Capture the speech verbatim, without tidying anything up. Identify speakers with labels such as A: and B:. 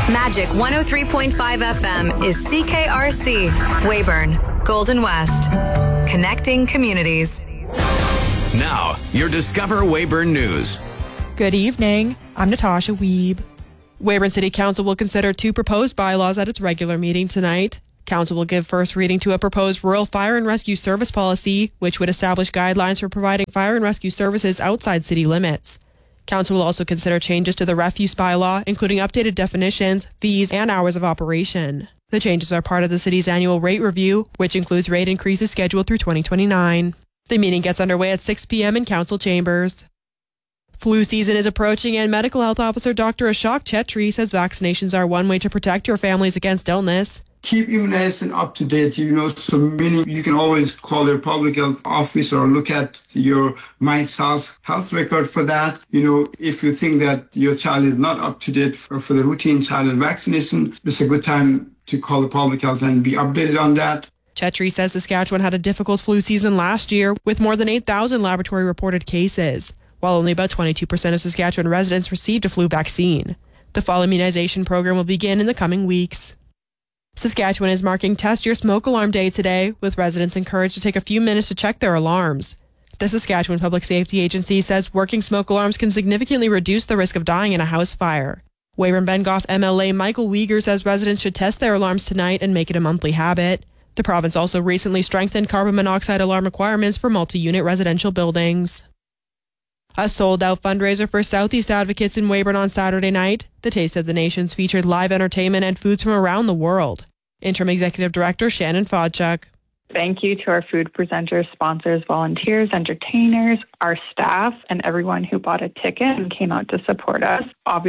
A: Magic one oh three point five F M is C K R C, Weyburn, Golden West. Connecting communities.
B: Now, your Discover Weyburn News.
C: Good evening. I'm Natasha Wiebe. Weyburn City Council will consider two proposed bylaws at its regular meeting tonight. Council will give first reading to a proposed rural fire and rescue service policy, which would establish guidelines for providing fire and rescue services outside city limits. Council will also consider changes to the refuse bylaw, including updated definitions, fees, and hours of operation. The changes are part of the city's annual rate review, which includes rate increases scheduled through twenty twenty-nine. The meeting gets underway at six p.m. in council chambers. Flu season is approaching, and Medical Health Officer Doctor Ashok Chetri says vaccinations are one way to protect your families against illness.
D: Keep immunization up to date, you know, so meaning you can always call your public health office or look at your MySARS health record for that. You know, if you think that your child is not up to date for, for the routine child vaccination, it's a good time to call the public health and be updated on that.
C: Chetri says Saskatchewan had a difficult flu season last year with more than eight thousand laboratory reported cases, while only about twenty-two percent of Saskatchewan residents received a flu vaccine. The fall immunization program will begin in the coming weeks. Saskatchewan is marking Test Your Smoke Alarm Day today, with residents encouraged to take a few minutes to check their alarms. The Saskatchewan Public Safety Agency says working smoke alarms can significantly reduce the risk of dying in a house fire. Weyburn-Bengoff M L A Michael Uyghur says residents should test their alarms tonight and make it a monthly habit. The province also recently strengthened carbon monoxide alarm requirements for multi-unit residential buildings. A sold-out fundraiser for Southeast Advocates in Weyburn on Saturday night. The Taste of the Nations featured live entertainment and foods from around the world. Interim Executive Director Shannon Fodchuk.
E: Thank you to our food presenters, sponsors, volunteers, entertainers, our staff, and everyone who bought a ticket and came out to support us. Obviously,